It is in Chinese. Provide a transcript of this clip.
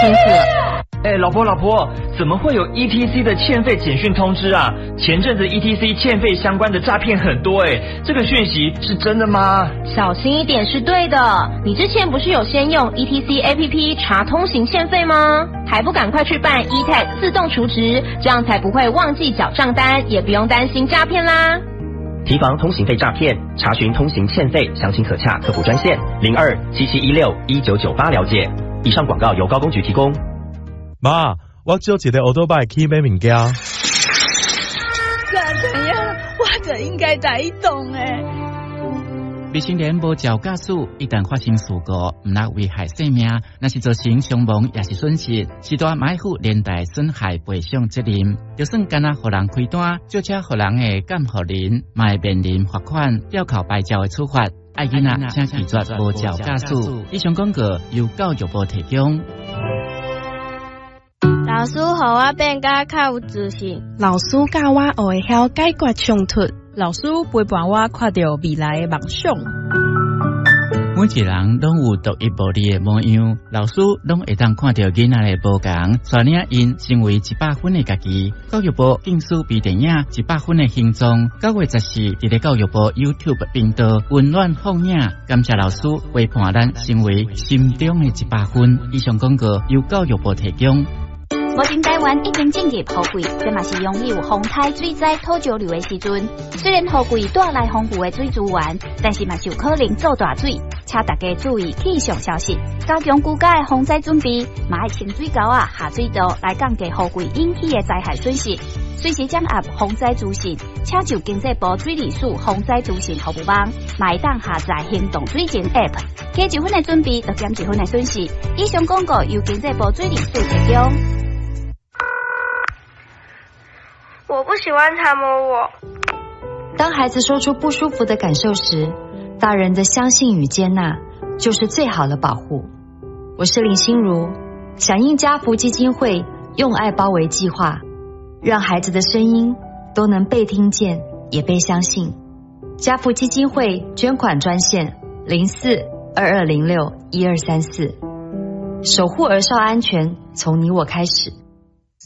清楚了。 老婆，怎么会有 ETC 的欠费简讯通知啊？前阵子 ETC 欠费相关的诈骗很多这个讯息是真的吗？ 小心一点是对的。你之前不是有先用 ETC APP 查通行欠费吗？还不赶快去办 eTag 自动储值，这样才不会忘记缴账单，也不用担心诈骗啦。 提防通行费诈骗，查询通行欠费，详情可洽客服专线0277161998了解。以上广告由高工局提供。 妈，我借一个奥多拜去买物件。 怎样？我就应该在动未成年无照驾驶，一旦发生事故，唔能危害生命，那是造成伤亡也是损失，是大买负连带损害赔偿责任。就算干那互人开单，就车互人的监护人，嘛会面临罚款、吊扣牌照的处罚。爱囡仔请拒绝无照驾驶。以上广告由教育部提供。 老师，互我变甲较有自信。 老师教我会晓解决冲突。 老师陪伴我看到未来的梦想。 每一人拢有独一无二的模样，老师拢会当看到囡仔的无同，带领因成为100分的家己。教育部竞选微电影100分的形状，9月14日在教育部 YouTube 频道温暖放映，感谢老师陪伴咱成为心中的100分。以上广告由教育部提供。 目前台湾已经进入雨季，这嘛是拥有风台水灾土石流的时阵。虽然雨季带来丰富的水资源，但是嘛有可能造大水，请大家注意气象消息，加强居家的防灾准备，嘛要清水沟下水道来降低雨季引起的灾害损失。随时掌握防灾资讯，请就经济部水利署防灾资讯服务网，嘛会当下载行动水情 App， 加1分的准备，就减1分的损失。以上广告由经济部水利署提供。 我不喜欢他摸我。 当孩子说出不舒服的感受时，大人的相信与接纳就是最好的保护。我是林心如，响应家福基金会用爱包围计划，让孩子的声音都能被听见也被相信。家福基金会捐款专线04-2206-1234，守护儿少安全从你我开始。